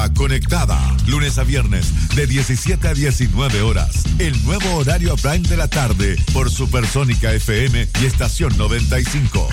Erika Conectada. Lunes a viernes de 17 a 19 horas. El nuevo horario prime de la tarde por Supersónica FM y Estación 95.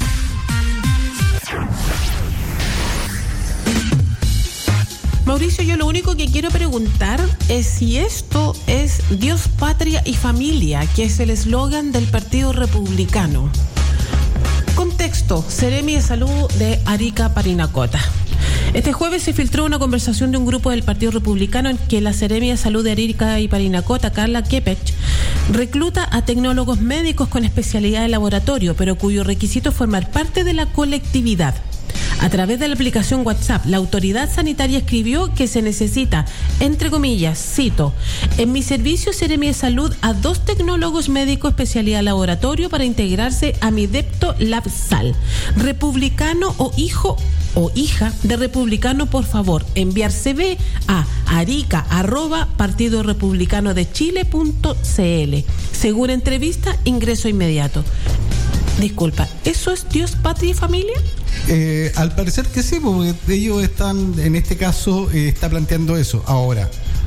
Mauricio, yo lo único que quiero preguntar es si esto es Dios, Patria y Familia, que es el eslogan del Partido Republicano. Contexto: Seremi de Salud de Arica Parinacota. Este jueves se filtró una conversación de un grupo del Partido Republicano en que la Seremi de Salud de Arica y Parinacota, Carla Kepech, recluta a tecnólogos médicos con especialidad de laboratorio, pero cuyo requisito es formar parte de la colectividad. A través de la aplicación WhatsApp, la autoridad sanitaria escribió que se necesita, entre comillas, cito, en mi servicio Seremi de Salud a 2 tecnólogos médicos especialidad laboratorio para integrarse a mi Depto Labsal. Republicano o hijo o hija de republicano, por favor, enviar CV a arica@partidorepublicanodechile.cl. Según entrevista, ingreso inmediato. Disculpa, ¿eso es Dios, Patria y Familia? Al parecer que sí, porque ellos están, en este caso, está planteando eso. Ahora,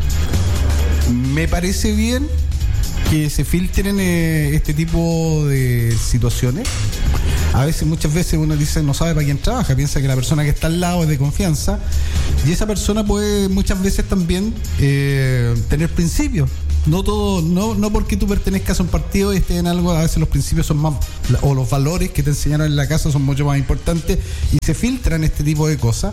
me parece bien que se filtren este tipo de situaciones. Muchas veces uno dice, no sabe para quién trabaja, piensa que la persona que está al lado es de confianza, y esa persona puede muchas veces también tener principios. No todo, no porque tú pertenezcas a un partido y estés en algo, a veces los principios son más, o los valores que te enseñaron en la casa son mucho más importantes, y se filtran este tipo de cosas.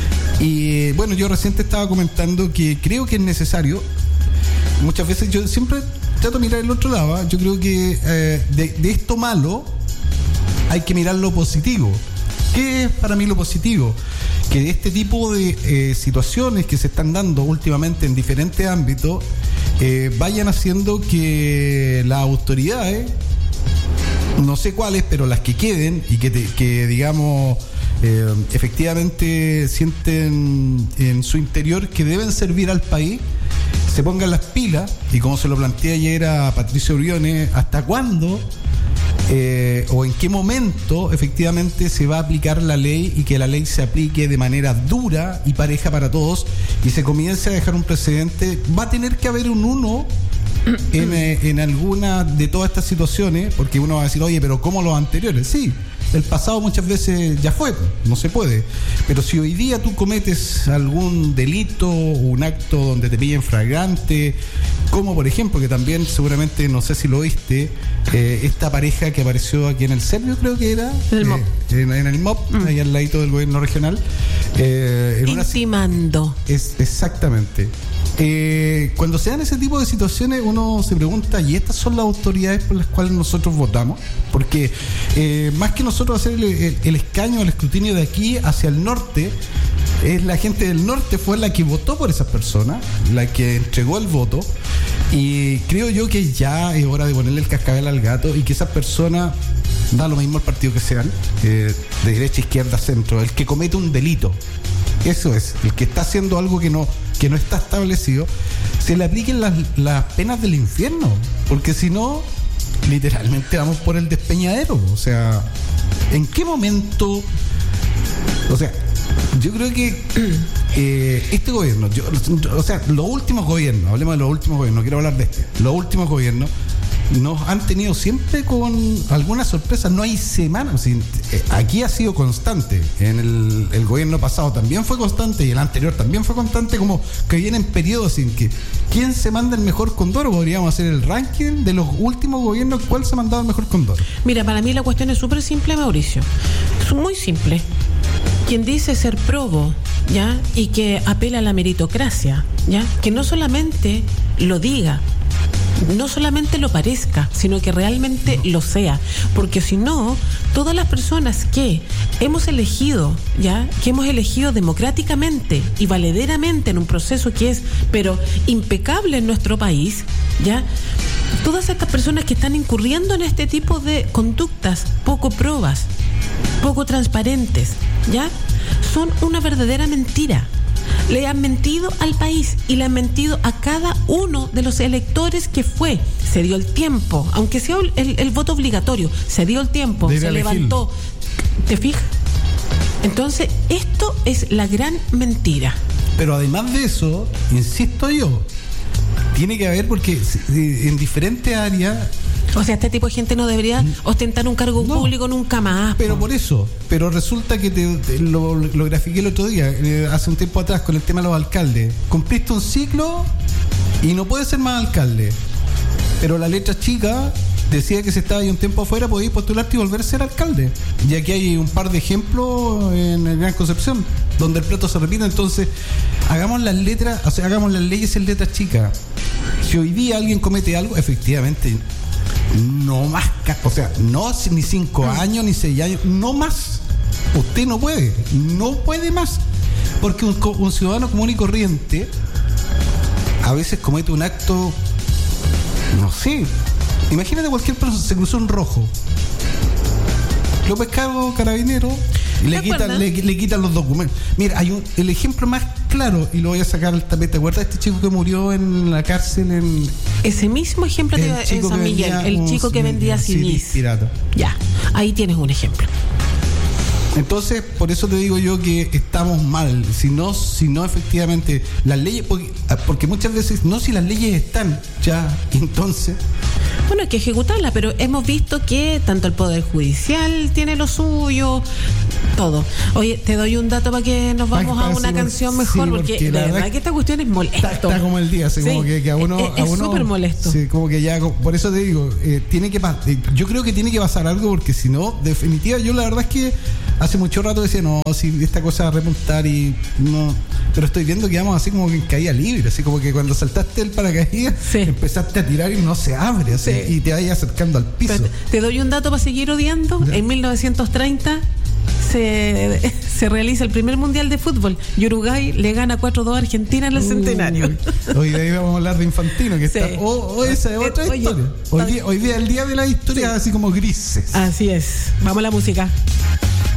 Y bueno, yo recién te estaba comentando que creo que es necesario. Muchas veces yo siempre trato de mirar el otro lado, ¿eh? Yo creo que de esto malo hay que mirar lo positivo. ¿Qué es para mí lo positivo? Que este tipo de situaciones que se están dando últimamente en diferentes ámbitos vayan haciendo que las autoridades, no sé cuáles, pero las que queden y que digamos efectivamente sienten en su interior que deben servir al país, se pongan las pilas, y como se lo planteé ayer a Patricio Briones, ¿hasta cuándo o en qué momento efectivamente se va a aplicar la ley, y que la ley se aplique de manera dura y pareja para todos, y se comience a dejar un precedente? Va a tener que haber un uno en alguna de todas estas situaciones, porque uno va a decir, oye, pero ¿cómo los anteriores? Sí, el pasado muchas veces ya fue, no se puede. Pero si hoy día tú cometes algún delito o un acto donde te pillen flagrante, como por ejemplo, que también seguramente, no sé si lo viste, esta pareja que apareció aquí en el Servio, creo que era, el MOP. En el MOP, ahí al ladito del gobierno regional, intimando. Exactamente. Cuando se dan ese tipo de situaciones, uno se pregunta, ¿y estas son las autoridades por las cuales nosotros votamos? Porque más que nosotros hacer el escaño, el escrutinio de aquí hacia el norte, es la gente del norte fue la que votó por esas personas, la que entregó el voto, y creo yo que ya es hora de ponerle el cascabel al gato, y que esas personas, da lo mismo el partido que sean, de derecha, izquierda, centro, el que comete un delito, eso es, el que está haciendo algo que no está establecido, se le apliquen las penas del infierno, porque si no, literalmente vamos por el despeñadero. O sea, ¿en qué momento? O sea, yo creo que este gobierno, los últimos gobiernos, hablemos de los últimos gobiernos, no quiero hablar de los últimos gobiernos nos han tenido siempre con algunas sorpresas. No hay semana, aquí ha sido constante. En el gobierno pasado también fue constante, y el anterior también fue constante, como que vienen periodos en que ¿quién se manda el mejor condoro? Podríamos hacer el ranking de los últimos gobiernos, ¿cuál se ha mandado el mejor condoro? Mira, para mí la cuestión es súper simple, Mauricio. Es muy simple. Quien dice ser probo, ¿ya? Y que apela a la meritocracia, ¿ya? Que no solamente lo diga, no solamente lo parezca, sino que realmente lo sea, porque si no, todas las personas que hemos elegido, ¿ya? Que hemos elegido democráticamente y valederamente en un proceso que es, pero impecable en nuestro país, ¿ya? Todas estas personas que están incurriendo en este tipo de conductas poco probas, poco transparentes, ¿ya? Son una verdadera mentira. Le han mentido al país y le han mentido a cada uno de los electores que fue. Se dio el tiempo, aunque sea el voto obligatorio, se dio el tiempo, se levantó. ¿Te fijas? Entonces, esto es la gran mentira. Pero además de eso, insisto yo, tiene que haber, porque en diferentes áreas... O sea, este tipo de gente no debería ostentar un cargo público nunca más. Pero por eso, pero resulta que lo grafiqué el otro día, hace un tiempo atrás, con el tema de los alcaldes. Cumpliste un ciclo y no puedes ser más alcalde. Pero la letra chica decía que si estaba ahí un tiempo afuera podías postularte y volver a ser alcalde. Y aquí hay un par de ejemplos en el Gran Concepción, donde el plato se repite. Entonces, hagamos las letras, o sea, hagamos las leyes en letras chicas. Si hoy día alguien comete algo, efectivamente, no más, o sea, no ni 5 años, ni 6 años, no más. Usted no puede más. Porque un ciudadano común y corriente a veces comete un acto, no sé, imagínate cualquier persona, se cruzó un rojo, lo pescaron carabineros y le quitan los documentos. Mira, hay el ejemplo más claro, y lo voy a sacar al tapete. ¿Te acuerdas de este chico que murió en la cárcel? Ese mismo ejemplo en San Miguel, el chico que vendía CDs. Pirata. Ya, ahí tienes un ejemplo. Entonces, por eso te digo yo que estamos mal. Si no efectivamente las leyes, porque muchas veces si las leyes están ya, entonces... Bueno, hay que ejecutarlas, pero hemos visto que tanto el Poder Judicial tiene lo suyo, todo. Oye, te doy un dato para que nos vamos a una canción mejor, porque de verdad que esta cuestión es molesta. Está como el día, así como que a uno... Es súper molesto. Sí, como que ya, por eso te digo, yo creo que tiene que pasar algo, porque si no, definitiva, yo la verdad es que hace mucho rato decía, no, si esta cosa va a remontar y no... Pero estoy viendo que vamos así como que en caída libre, así como que cuando saltaste el paracaídas, empezaste a tirar y no se abre, así, y te vayas acercando al piso. Pero te doy un dato para seguir odiando. ¿Ya? En 1930 se realiza el primer mundial de fútbol y Uruguay le gana 4-2 a Argentina en el centenario. Hoy de ahí vamos a hablar de Infantino, que está... esa es otra historia. Hoy día el día de la historia así como grises. Así es. Vamos a la música.